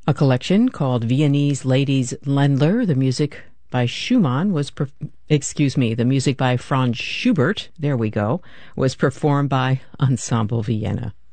A collection called Viennese Ladies Ländler, the music by Schumann the music by Franz Schubert, there we go, was performed by Ensemble Vienna.